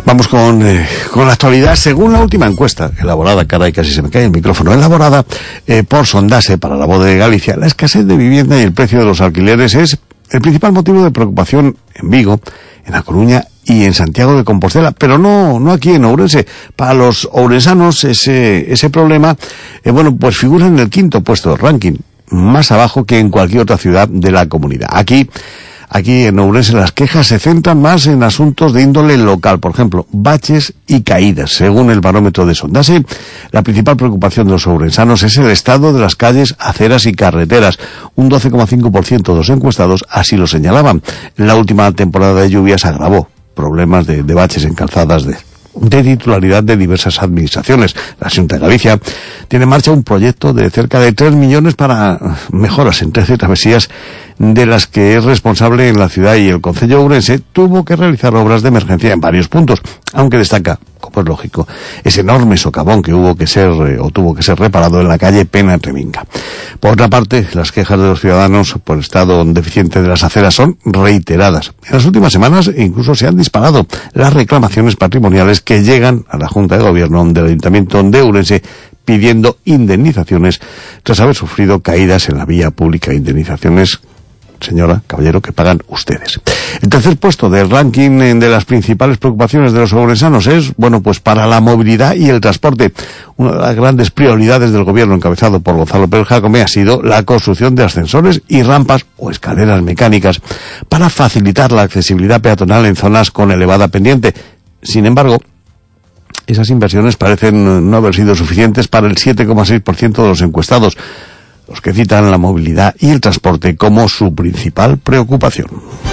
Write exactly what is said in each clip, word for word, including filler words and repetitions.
Vamos con, eh, con la actualidad. Según la última encuesta, elaborada, caray, casi se me cae el micrófono, elaborada eh, por Sondase para la Voz de Galicia, la escasez de vivienda y el precio de los alquileres es el principal motivo de preocupación en Vigo, en A Coruña y en Santiago de Compostela, pero no no aquí en Ourense. Para los ourensanos ese ese problema, eh, bueno, pues figura en el quinto puesto del ranking, más abajo que en cualquier otra ciudad de la comunidad. Aquí Aquí en Ourense las quejas se centran más en asuntos de índole local, por ejemplo, baches y caídas. Según el barómetro de Sondase, la principal preocupación de los ourensanos es el estado de las calles, aceras y carreteras. Un doce coma cinco por ciento de los encuestados así lo señalaban. En la última temporada de lluvias agravó problemas de, de baches en calzadas de... de titularidad de diversas administraciones. La Xunta de Galicia tiene en marcha un proyecto de cerca de tres millones para mejoras en trece travesías de las que es responsable en la ciudad, y el Concello de Ourense tuvo que realizar obras de emergencia en varios puntos, aunque destaca, como es lógico, ese enorme socavón que hubo que ser eh, o tuvo que ser reparado en la calle Pena Treminga. Por otra parte, las quejas de los ciudadanos por el estado deficiente de las aceras son reiteradas. En las últimas semanas incluso se han disparado las reclamaciones patrimoniales que llegan a la Junta de Gobierno del Ayuntamiento de Ourense pidiendo indemnizaciones tras haber sufrido caídas en la vía pública. Indemnizaciones, señora, caballero, que pagan ustedes. El tercer puesto del ranking de las principales preocupaciones de los ourensanos es, bueno, pues para la movilidad y el transporte. Una de las grandes prioridades del gobierno encabezado por Gonzalo Pérez Jacome ha sido la construcción de ascensores y rampas o escaleras mecánicas para facilitar la accesibilidad peatonal en zonas con elevada pendiente. Sin embargo, esas inversiones parecen no haber sido suficientes para el siete coma seis por ciento de los encuestados, los que citan la movilidad y el transporte como su principal preocupación.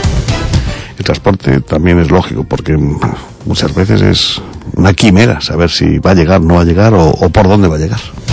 El transporte también es lógico, porque muchas veces es una quimera saber si va a llegar, no va a llegar o, o por dónde va a llegar.